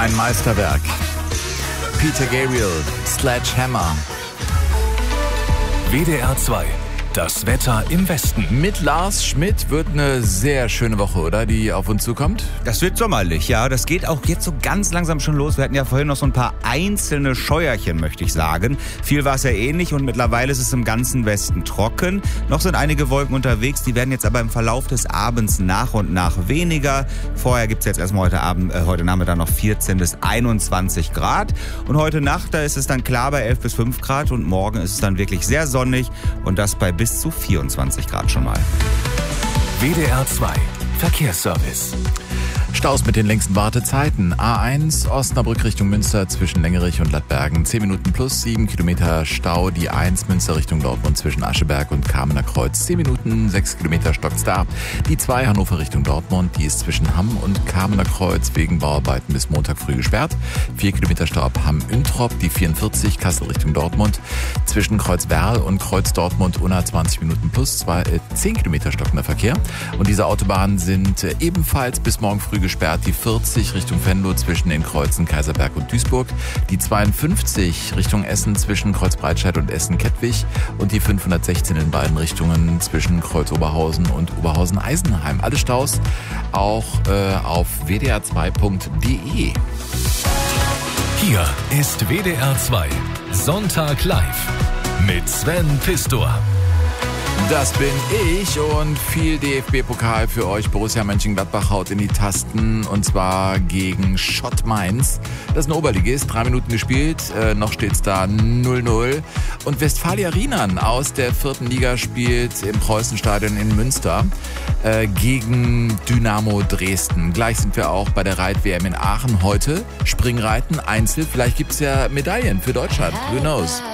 Ein Meisterwerk. Peter Gabriel, Sledgehammer. WDR 2. Das Wetter im Westen. Mit Lars Schmidt wird eine sehr schöne Woche, oder? Die auf uns zukommt. Das wird sommerlich, ja. Das geht auch jetzt so ganz langsam schon los. Wir hatten ja vorhin noch so ein paar einzelne Scheuerchen, möchte ich sagen. Viel war es ja ähnlich und mittlerweile ist es im ganzen Westen trocken. Noch sind einige Wolken unterwegs, die werden jetzt aber im Verlauf des Abends nach und nach weniger. Vorher gibt es jetzt erstmal heute Nachmittag noch 14 bis 21 Grad. Und heute Nacht, da ist es dann klar bei 11 bis 5 Grad und morgen ist es dann wirklich sehr sonnig und das bei bis zu 24 Grad schon mal. WDR 2 Verkehrsservice. Staus mit den längsten Wartezeiten. A1 Osnabrück Richtung Münster zwischen Lengerich und Lattbergen 10 Minuten plus 7 Kilometer Stau. Die 1 Münster Richtung Dortmund zwischen Ascheberg und Kamener Kreuz 10 Minuten, 6 Kilometer stockt's da. Die 2 Hannover Richtung Dortmund, die ist zwischen Hamm und Kamener Kreuz wegen Bauarbeiten bis Montag früh gesperrt. 4 Kilometer Stau ab Hamm-Üntrop. Die 44 Kassel Richtung Dortmund zwischen Kreuz-Werl und Kreuz-Dortmund unter 20 Minuten plus 10 Kilometer stockender Verkehr. Und diese Autobahnen sind ebenfalls bis morgen früh gesperrt. Die 40 Richtung Venlo zwischen den Kreuzen Kaiserberg und Duisburg. Die 52 Richtung Essen zwischen Kreuzbreitscheid und Essen-Kettwig. Und die 516 in beiden Richtungen zwischen Kreuz-Oberhausen und Oberhausen-Eisenheim. Alle Staus auch auf wdr2.de. Hier ist WDR 2 Sonntag live mit Sven Pistor. Das bin ich und viel DFB-Pokal für euch. Borussia Mönchengladbach haut in die Tasten und zwar gegen Schott Mainz. Das ist ein Oberligist, 3 Minuten gespielt, noch steht's da 0-0. Und Westfalia Riemann aus der 4. Liga spielt im Preußenstadion in Münster gegen Dynamo Dresden. Gleich sind wir auch bei der Reit-WM in Aachen heute. Springreiten, Einzel, vielleicht gibt's ja Medaillen für Deutschland, who knows.